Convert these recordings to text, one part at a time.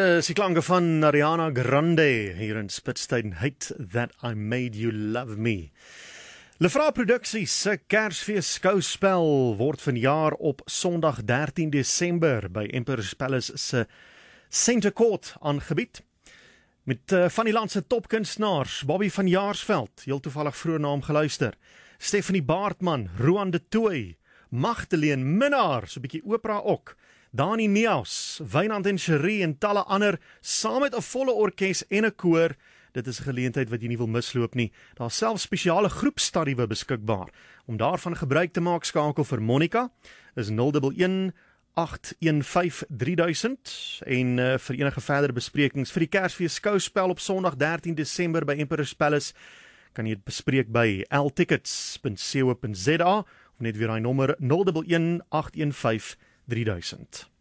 Is die klanke van Ariana Grande hier in Spitstein. Hate That I Made You Love Me. Lefra Produksies se Kersfees skouspel word vanjaar op Sondag 13 Desember by Emperor's Palace se Center Court aangebied. Met van die land se topkunstenaars, Bobby van Jaarsveld, heel toevallig vroeër na hom geluister, Stephanie Baartman, Roan de Tooy, Magdalene Minnaar, so 'n bietjie opera ook, Dani Neus, Wynand en Cherie en talle ander, saam met 'n volle orkes en 'n koor. Dit is 'n geleentheid wat jy nie wil misloop nie. Daar's selfs spesiale groepstariewe beskikbaar. Om daarvan gebruik te maak, skakel vir Monica, is 011 815 3000 en vir enige verdere besprekings vir die Kersfees skouspel op Sondag 13 Desember by Emperor's Palace kan jy dit bespreek by ltickets.co.za of net weer daai nommer 011 815 3000.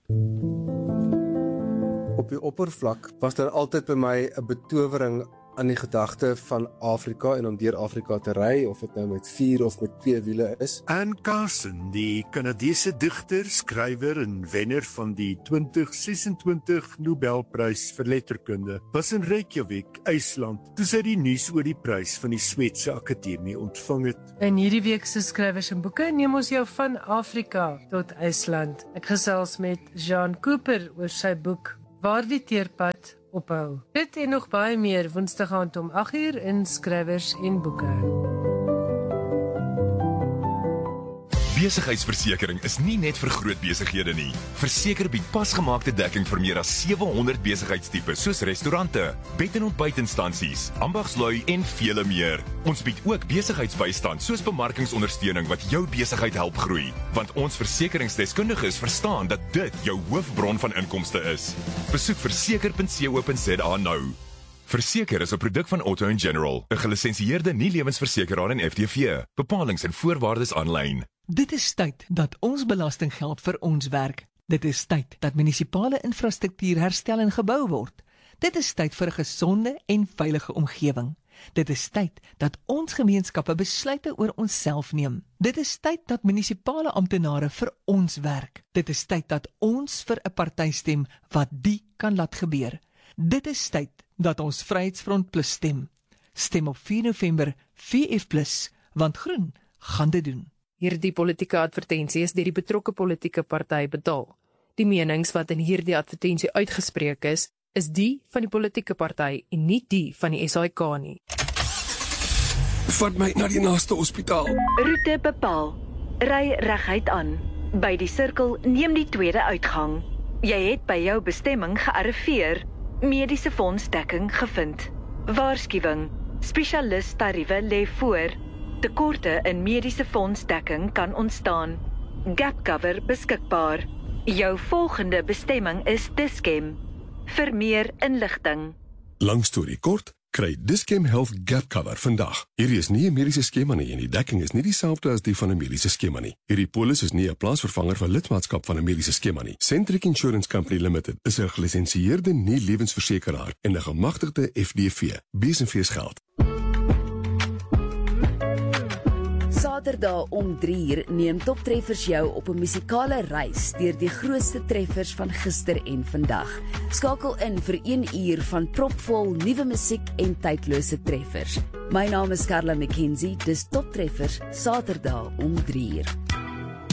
Op die oppervlak was daar altyd by my 'n betowering aan die gedagte van Afrika en om deur Afrika te ry, of dit nou met 4 of met 2 wiele is. Anne Carson, die Kanadese digter, skrywer en wenner van die 2026 Nobelprys vir letterkunde, was in Reykjavik, IJsland, toe sy die nuus oor die prys van die Swetse Akademie ontvang het. In hierdie week se skrywers en boeke neem ons jou van Afrika tot IJsland. Ek gesels met Jean Cooper oor sy boek Waar die teerpad ophou. Dit en nog baie meer Woensdag aand om 8uur in Skrywers en Boeke. Besigheidsversekering is nie net vir groot besighede nie. Verseker bied pasgemaakte dekking vir meer as 700 besigheidstipes soos restaurante, bed- en ontbytinstansies, ambagslui en vele meer. Ons bied ook besigheidsbystand soos bemarkingsondersteuning wat jou besigheid help groei, want ons versekeringsdeskundiges verstaan dat dit jou hoofbron van inkomste is. Besoek verseker.co.za nou. Verseker is 'n produk van Auto & General, 'n gelisensieerde nie-lewensversekeraar en FDV. Bepalings en voorwaardes aanlyn. Dit is tyd dat ons belastinggeld vir ons werk. Dit is tyd dat munisipale infrastruktuur herstel en gebou word. Dit is tyd vir 'n gesonde en veilige omgewing. Dit is tyd dat ons gemeenskappe besluite oor onsself neem. Dit is tyd dat munisipale amptenare vir ons werk. Dit is tyd dat ons vir 'n party stem wat die kan laat gebeur. Dit is tyd dat ons Vryheidsfront Plus stem. Stem op 4 November VF Plus, want groen gaan dit doen. Hierdie politieke advertensie is deur die betrokke politieke party betaal. Die menings wat in hierdie advertensie uitgespreek is die van die politieke party en nie die van die SAIK nie. Vat my na die naaste hospitaal. Roete bepaal. Ry reguit aan. By die sirkel neem die tweede uitgang. Jy het by jou bestemming gearriveer. Mediese fondsdekking gevind. Waarskuwing. Spesialistariewe lê voor. Tekorte in mediese fondsdekking kan ontstaan. Gap cover beskikbaar. Jou volgende bestemming is Dis-Chem. Vir meer inligting. Lang storie kort, kry Dis-Chem Health Gap Cover vandag. Hierdie is nie 'n mediese skema nie en die dekking is nie dieselfde as die van 'n mediese skema nie. Hierdie polis is nie 'n plaasvervanger vir lidmaatskap van 'n mediese skema nie. Centric Insurance Company Limited is 'n gelisensieerde nie-lewensversekeraar en 'n gemagtigde FDV. Besenfees geld. Saterdag om 3uur neem Toptreffers jou op 'n musikale reis deur die grootste treffers van gister en vandag. Skakel in vir 1 uur van propvol nuwe musiek en tydlose treffers. My naam is Karla McKenzie, dis Toptreffers Saterdag om 3uur.